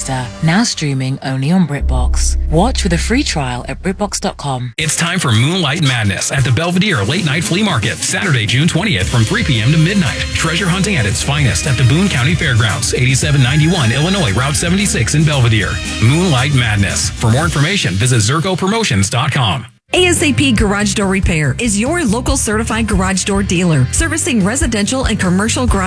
Monster, now streaming only on BritBox. Watch with a free trial at BritBox.com. It's time for Moonlight Madness at the Belvedere Late Night Flea Market, Saturday, June 20th from 3 p.m. to midnight. Treasure hunting at its finest at the Boone County Fairgrounds, 8791 Illinois Route 76 in Belvedere. Moonlight Madness. For more information, visit ZerkoPromotions.com. ASAP Garage Door Repair is your local certified garage door dealer, servicing residential and commercial garage